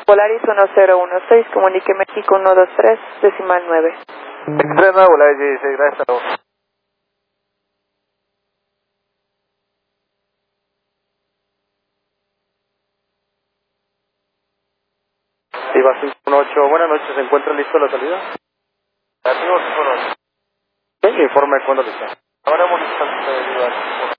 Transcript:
Polaris 1016, comunique México 123, decimal 9. 39, Polaris 16, gracias, hasta luego. Iba 518, buenas noches, ¿se encuentra listo la salida? Informe cuándo lista. Ahora hemos listo.